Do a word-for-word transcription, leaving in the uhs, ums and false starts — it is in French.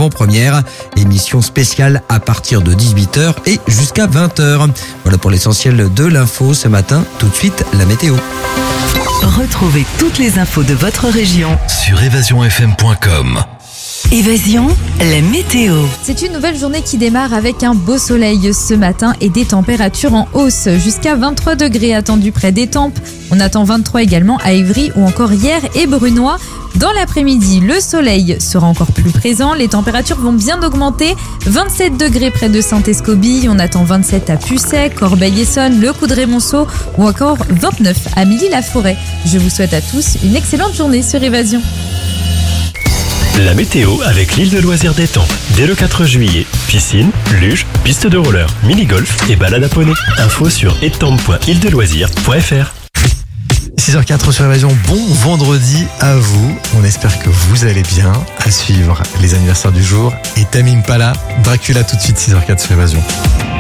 avant-première. Émission spéciale à partir de dix-huit heures et jusqu'à vingt heures. Voilà pour l'essentiel de l'info ce matin. Tout de suite, la météo. Retrouvez toutes les infos de votre région sur évasion f m point com. Évasion, la météo. C'est une nouvelle journée qui démarre avec un beau soleil ce matin et des températures en hausse. Jusqu'à vingt-trois degrés attendus près d'Étampes. On attend vingt-trois également à Évry ou encore Hyères et Brunoy. Dans l'après-midi, le soleil sera encore plus présent. Les températures vont bien augmenter. vingt-sept degrés près de Saint-Escobie. On attend vingt-sept à Pucet, Corbeil-Essonnes, Le Coudray-Monceau ou encore vingt-neuf à Milly-la-Forêt. Je vous souhaite à tous une excellente journée sur Évasion. La météo avec l'île de loisirs d'Étampes. Dès le quatre juillet, piscine, luge, piste de roller, mini-golf et balade à poney. Info sur étampes point île de loisirs point f r. six heures quatre sur Évasion, bon vendredi à vous. On espère que vous allez bien. À suivre les anniversaires du jour. Et Tame Impala, Dracula tout de suite, six heures quatre sur Évasion.